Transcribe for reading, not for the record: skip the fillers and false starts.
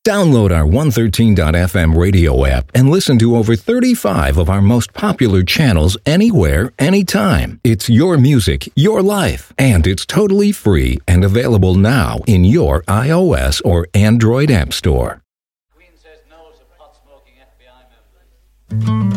Download our 113.fm radio app and listen to over 35 of our most popular channels anywhere, anytime. It's your music, your life, and it's totally free and available now in your iOS or Android app store. Queen says no to pot-smoking FBI members.